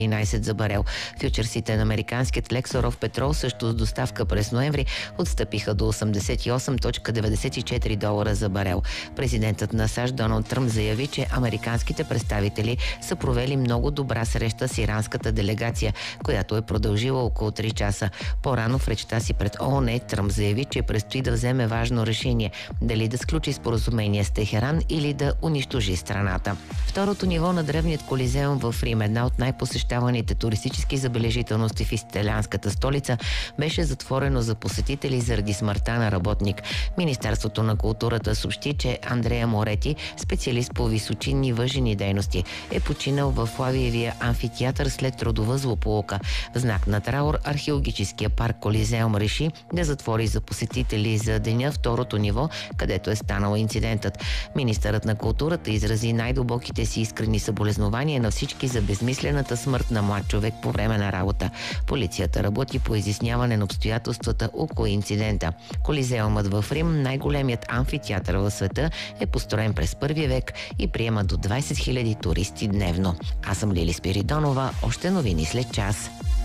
11 за барел. Фючерсите на американският Лексоров петрол също с доставка през ноември отстъпиха до $88.94 за барел. Президентът на САЩ Доналд Тръмп заяви, че американските представители са провели много добра среща с иранската делегация, която е продължила около 3 часа. По-рано в речта си пред ООН Тръмп заяви, че предстои да вземе важно решение – дали да сключи споразумение с Техеран или да унищожи страната. Второто ниво на древният Колизеум в Рим, една от най-посещаваните туристически забележителности в италианската столица, беше затворено за посетители заради смъртта на работник. Министерството на културата съобщи, че Андреа Морети, специалист по височинни въжени дейности, е починал в Флавиевия амфитеатър след трудова злополука. В знак на траур археологическия парк Колизеум реши да затвори за посетители за деня второто ниво, където е станал инцидентът. Министърът на културата изрази най-дълбоките си искрени съболезнования на всички за безмислената смърт на млад човек по време на работа. Полицията работи по изясняване на обстоятелствата около инцидента. Колизеумът в Рим, най-големият амфитеатър в света, е построен през първи век и приема до 20 000 туристи дневно. Аз съм Лили Спиридонова. Още новини след час.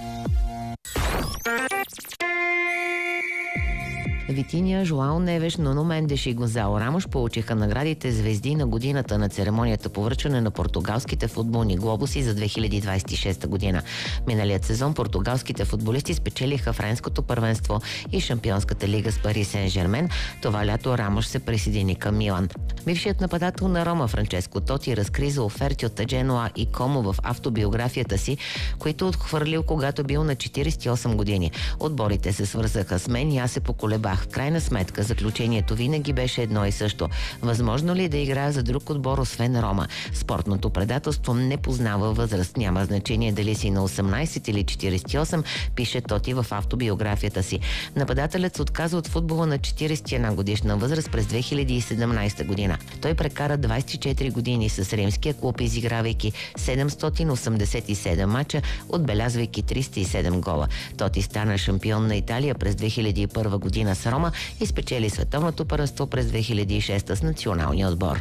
Витиния, Жоао Невеш, Нуно Мендеш и Гонзало Рамош получиха наградите звезди на годината на церемонията по връчване на португалските футболни глобуси за 2026 година. Миналият сезон португалските футболисти спечелиха френското първенство и Шампионската лига с Пари Сен-Жермен. Това лято Рамош се присъедини към Милан. Бившият нападател на Рома Франческо Тоти разкри за оферти от Дженуа и Комо в автобиографията си, които отхвърлил, когато бил на 48 години. Отборите се свързаха с мен и аз се поколебах. В крайна сметка, заключението винаги беше едно и също. Възможно ли да играя за друг отбор, освен Рома? Спортното предателство не познава възраст. Няма значение дали си на 18 или 48, пише Тоти в автобиографията си. Нападателят се отказа от футбола на 41 годишна възраст през 2017 година. Той прекара 24 години с римския клуб, изигравайки 787 мача, отбелязвайки 307 гола. Тоти стана шампион на Италия през 2001 година с Рома и спечели световното първенство през 2006 с националния отбор.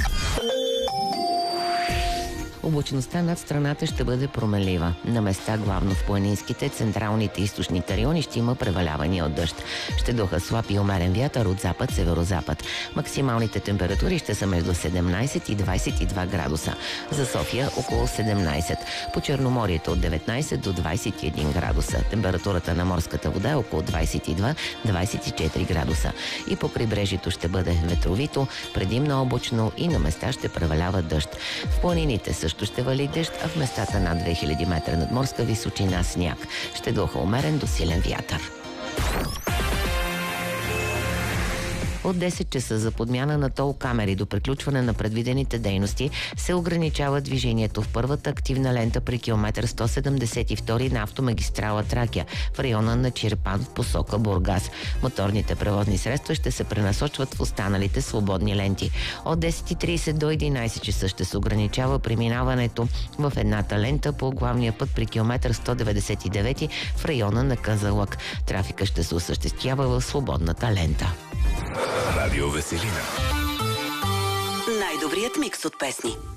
Облачността над страната ще бъде променлива. На места, главно в планинските, централните и източните райони, ще има превалявания от дъжд. Ще духа слаб и умерен вятър от запад-северозапад. Максималните температури ще са между 17 и 22 градуса. За София около 17. По Черноморието от 19 до 21 градуса. Температурата на морската вода е около 22-24 градуса. И по крайбрежието ще бъде ветровито, предимно облачно и на места ще превалява дъжд. В планините също ще вали дъжд, а в местата над 2000 метра над морска височина сняг. Ще духа умерен до силен вятър. От 10 часа за подмяна на тол камери до приключване на предвидените дейности се ограничава движението в първата активна лента при километър 172 на автомагистрала Тракия в района на Чирпан в посока Бургас. Моторните превозни средства ще се пренасочват в останалите свободни ленти. От 10:30 до 11 часа ще се ограничава преминаването в едната лента по главния път при километър 199 в района на Казанлък. Трафика ще се осъществява в свободната лента. Радио Веселина. Най-добрият микс от песни.